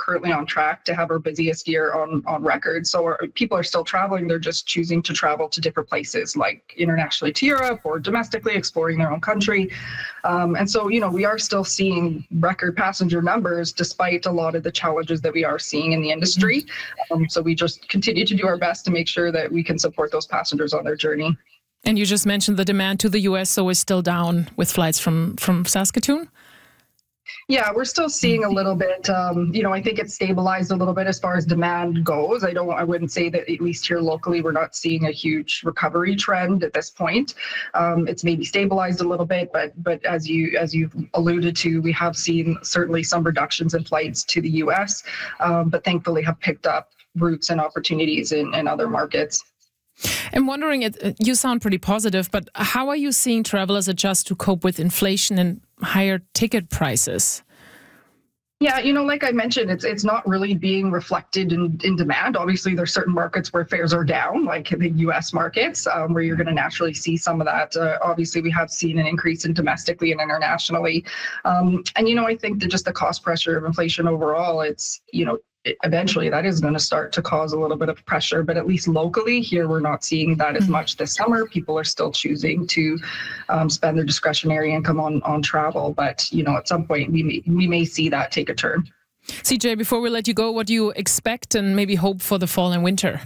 currently on track to have our busiest year on record. So people are still traveling. They're just choosing to travel to different places, like internationally to Europe or domestically exploring their own country. And so, we are still seeing record passenger numbers despite a lot of the challenges that we are seeing in the industry. So we just continue to do our best to make sure that we can support those passengers on their journey. And you just mentioned the demand to the U.S., so is still down with flights from Saskatoon? Yeah, we're still seeing a little bit. I think it's stabilized a little bit as far as demand goes. I wouldn't say that, at least here locally, we're not seeing a huge recovery trend at this point. It's maybe stabilized a little bit, but as you've alluded to, we have seen certainly some reductions in flights to the U.S., but thankfully have picked up routes and opportunities in other markets. I'm wondering, you sound pretty positive, but how are you seeing travelers adjust to cope with inflation and higher ticket prices? Yeah, like I mentioned, it's not really being reflected in demand. Obviously, there's certain markets where fares are down, like the U.S. markets, where you're going to naturally see some of that. Obviously, we have seen an increase in domestically and internationally. And, I think that just the cost pressure of inflation overall, eventually that is going to start to cause a little bit of pressure, but at least locally here, we're not seeing that as much this summer. People are still choosing to spend their discretionary income on travel. But, at some point we may see that take a turn. CJ, before we let you go, what do you expect and maybe hope for the fall and winter?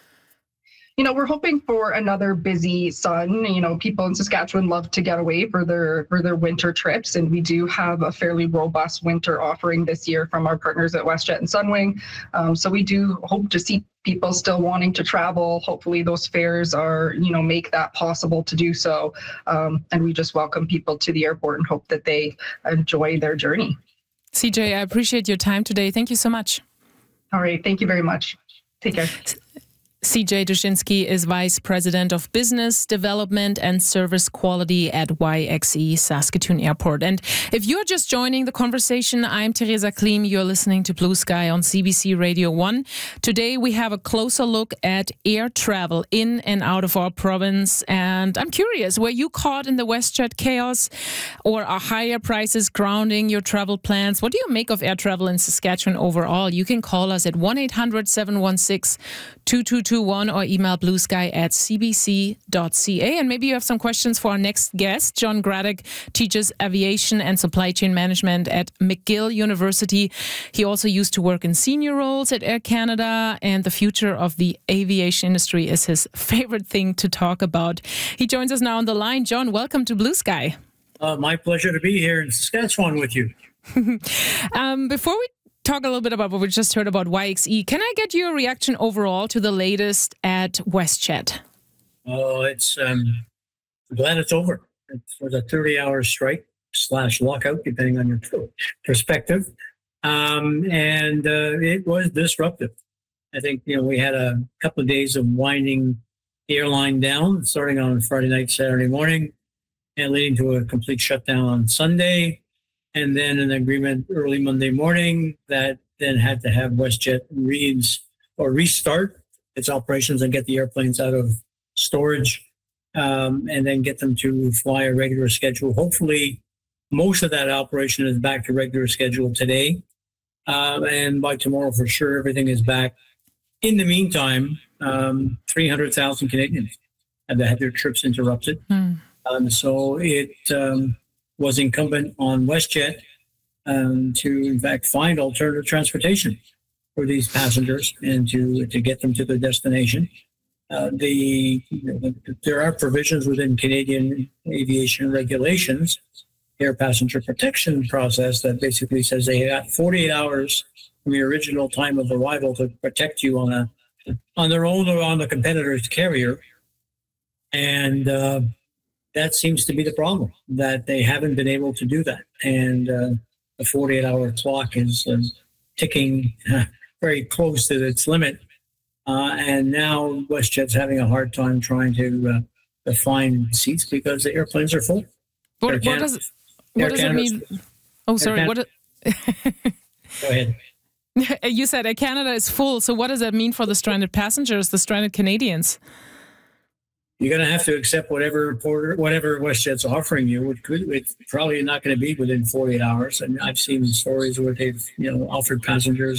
We're hoping for another busy sun. People in Saskatchewan love to get away for their winter trips, and we do have a fairly robust winter offering this year from our partners at WestJet and Sunwing. So we do hope to see people still wanting to travel. Hopefully those fares are, make that possible to do so. And we just welcome people to the airport and hope that they enjoy their journey. CJ, I appreciate your time today. Thank you so much. All right. Thank you very much. Take care. CJ Dushinsky is Vice President of Business Development and Service Quality at YXE Saskatoon Airport. And if you're just joining the conversation, I'm Teresa Klim. You're listening to Blue Sky on CBC Radio 1. Today we have a closer look at air travel in and out of our province. And I'm curious, were you caught in the WestJet chaos, or are higher prices grounding your travel plans? What do you make of air travel in Saskatchewan overall? You can call us at 1-800-716-2221 or email bluesky@cbc.ca. And maybe you have some questions for our next guest. John Graddick teaches aviation and supply chain management at McGill University. He also used to work in senior roles at Air Canada, and the future of the aviation industry is his favorite thing to talk about. He joins us now on the line. John, welcome to Blue Sky. My pleasure to be here in Saskatchewan with you. Before we talk a little bit about what we just heard about YXE, can I get your reaction overall to the latest at WestJet? Oh, I'm glad it's over. It was a 30-hour strike / lockout, depending on your perspective. And it was disruptive. I think, we had a couple of days of winding the airline down, starting on Friday night, Saturday morning, and leading to a complete shutdown on Sunday. And then an agreement early Monday morning that then had to have WestJet restart its operations and get the airplanes out of storage, and then get them to fly a regular schedule. Hopefully, most of that operation is back to regular schedule today. And by tomorrow, for sure, everything is back. In the meantime, 300,000 Canadians have had their trips interrupted. So it was incumbent on WestJet to, in fact, find alternative transportation for these passengers and to get them to their destination. There are provisions within Canadian aviation regulations, air passenger protection process, that basically says they got 48 hours from your original time of arrival to protect you on their own or on the competitor's carrier. And that seems to be the problem, that they haven't been able to do that. And the 48-hour clock is ticking very close to its limit. And now WestJet's having a hard time trying to find seats because the airplanes are full. What does it mean? Oh, sorry. Go ahead. You said Air Canada is full. So what does that mean for the stranded passengers, the stranded Canadians? You're going to have to accept whatever WestJet's offering you. It's probably not going to be within 48 hours. And I've seen stories where they've, offered passengers